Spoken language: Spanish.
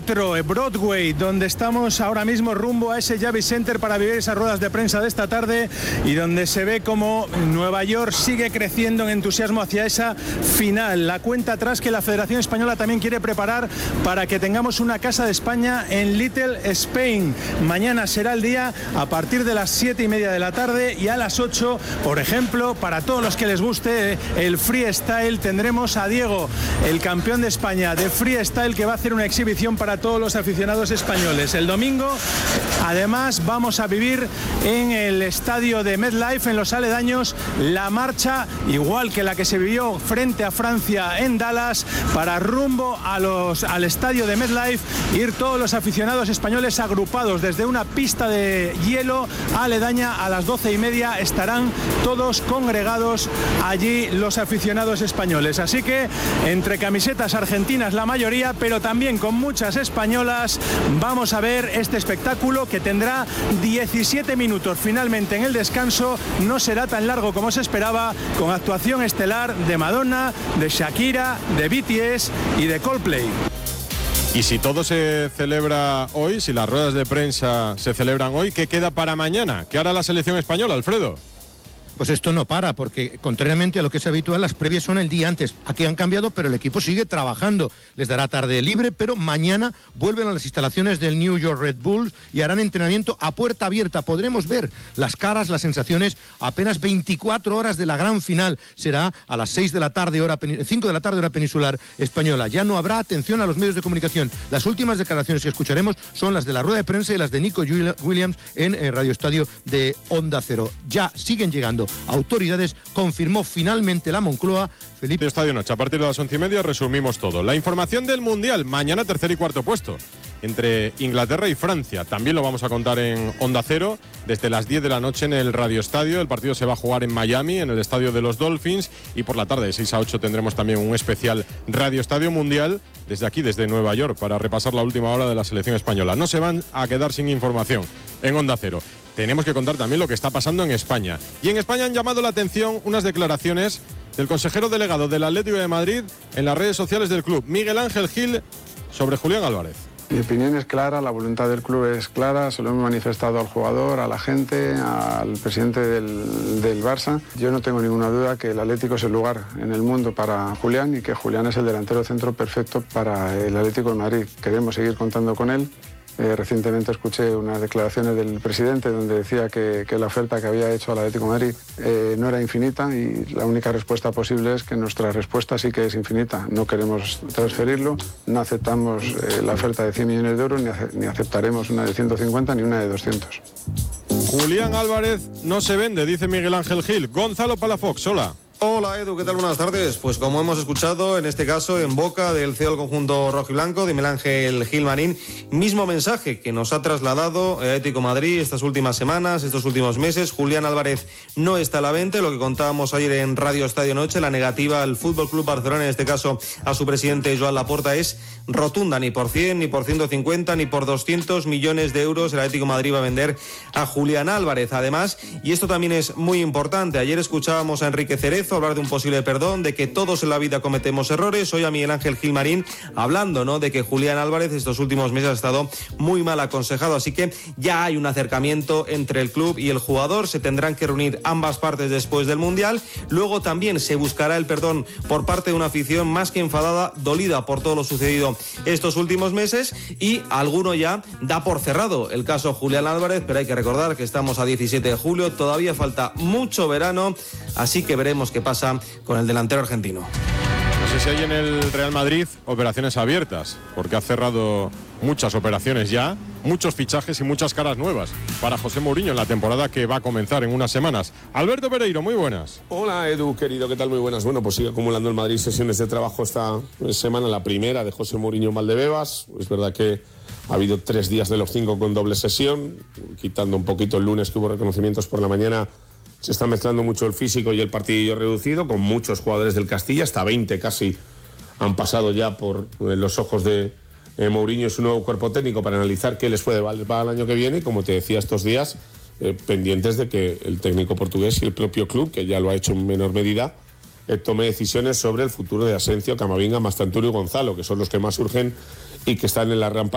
Metro, Broadway, donde estamos ahora mismo rumbo a ese Javits Center para vivir esas ruedas de prensa de esta tarde y donde se ve como Nueva York sigue creciendo en entusiasmo hacia esa final. La cuenta atrás que la Federación Española también quiere preparar para que tengamos una Casa de España en Little Spain. Mañana será el día a partir de las 7:30 de la tarde y a las 8, por ejemplo, para todos los que les guste el freestyle, tendremos a Diego, el campeón de España de freestyle, que va a hacer una exhibición para todos los aficionados españoles. El domingo, además, vamos a vivir en el estadio de MetLife, en los aledaños, la marcha, igual que la que se vivió frente a Francia en Dallas, para rumbo al estadio de MetLife, ir todos los aficionados españoles agrupados desde una pista de hielo aledaña. A las 12:30 estarán todos congregados allí los aficionados españoles. Así que entre camisetas argentinas la mayoría, pero también con muchas españolas, vamos a ver este espectáculo que tendrá 17 minutos finalmente en el descanso. No será tan largo como se esperaba, con actuación estelar de Madonna, de Shakira, de BTS y de Coldplay. Y si todo se celebra hoy, si las ruedas de prensa se celebran hoy, ¿qué queda para mañana? ¿Qué hará la selección española, Alfredo? Pues esto no para, porque contrariamente a lo que es habitual, las previas son el día antes. Aquí han cambiado, pero el equipo sigue trabajando. Les dará tarde libre, pero mañana vuelven a las instalaciones del New York Red Bulls y harán entrenamiento a puerta abierta. Podremos ver las caras, las sensaciones, apenas 24 horas de la gran final. Será a las 6 de la tarde, 5 de la tarde, hora peninsular española. Ya no habrá atención a los medios de comunicación. Las últimas declaraciones que escucharemos son las de la rueda de prensa y las de Nico Williams en Radio Estadio de Onda Cero. Ya siguen llegando autoridades, confirmó finalmente la Moncloa. Felipe. Estadio Noche, a partir de las 11:30 resumimos todo. La información del Mundial, mañana tercer y cuarto puesto entre Inglaterra y Francia. También lo vamos a contar en Onda Cero desde las 10 de la noche en el Radio Estadio. El partido se va a jugar en Miami, en el estadio de los Dolphins, y por la tarde de 6 a 8 tendremos también un especial Radio Estadio Mundial desde aquí, desde Nueva York, para repasar la última hora de la selección española. No se van a quedar sin información en Onda Cero. Tenemos que contar también lo que está pasando en España. Y en España han llamado la atención unas declaraciones del consejero delegado del Atlético de Madrid en las redes sociales del club, Miguel Ángel Gil, sobre Julián Álvarez. Mi opinión es clara, la voluntad del club es clara, se lo hemos manifestado al jugador, a la gente, al presidente del Barça. Yo no tengo ninguna duda que el Atlético es el lugar en el mundo para Julián y que Julián es el delantero centro perfecto para el Atlético de Madrid. Queremos seguir contando con él. Recientemente escuché unas declaraciones del presidente donde decía que la oferta que había hecho al Atlético de Madrid no era infinita, y la única respuesta posible es que nuestra respuesta sí que es infinita. No queremos transferirlo, no aceptamos la oferta de 100 millones de euros, ni aceptaremos una de 150 ni una de 200. Julián Álvarez no se vende, dice Miguel Ángel Gil. Gonzalo Palafox, hola. Hola Edu, ¿qué tal? Buenas tardes. Pues como hemos escuchado, en este caso en boca del CEO del conjunto rojiblanco, de Miguel Ángel Gil Marín, mismo mensaje que nos ha trasladado el Atlético de Madrid estas últimas semanas, estos últimos meses. Julián Álvarez no está a la venta, lo que contábamos ayer en Radio Estadio Noche, la negativa al Fútbol Club Barcelona, en este caso a su presidente Joan Laporta, es rotunda. Ni por 100, ni por 150, ni por 200 millones de euros el Atlético de Madrid va a vender a Julián Álvarez. Además, y esto también es muy importante, ayer escuchábamos a Enrique Cerezo hablar de un posible perdón, de que todos en la vida cometemos errores. Hoy a Miguel Ángel Gil Marín hablando, ¿no?, de que Julián Álvarez estos últimos meses ha estado muy mal aconsejado, así que ya hay un acercamiento entre el club y el jugador. Se tendrán que reunir ambas partes después del Mundial. Luego también se buscará el perdón por parte de una afición más que enfadada, dolida por todo lo sucedido estos últimos meses, y alguno ya da por cerrado el caso Julián Álvarez, pero hay que recordar que estamos a 17 de julio, todavía falta mucho verano, así que veremos qué pasa con el delantero argentino. No sé si hay en el Real Madrid operaciones abiertas, porque ha cerrado muchas operaciones ya, muchos fichajes y muchas caras nuevas para José Mourinho en la temporada que va a comenzar en unas semanas. Alberto Pereiro, muy buenas. Hola Edu, querido, ¿qué tal? Muy buenas. Bueno, pues sigue acumulando el Madrid sesiones de trabajo esta semana, la primera de José Mourinho en Valdebebas. Es verdad que ha habido 3 días de los 5 con doble sesión, quitando un poquito el lunes que hubo reconocimientos por la mañana. Se está mezclando mucho el físico y el partidillo reducido, con muchos jugadores del Castilla, hasta 20 casi han pasado ya por los ojos de Mourinho y su nuevo cuerpo técnico para analizar qué les puede valer para el año que viene. Como te decía estos días, pendientes de que el técnico portugués y el propio club, que ya lo ha hecho en menor medida, tome decisiones sobre el futuro de Asencio, Camavinga, Mastantuono y Gonzalo, que son los que más urgen y que están en la rampa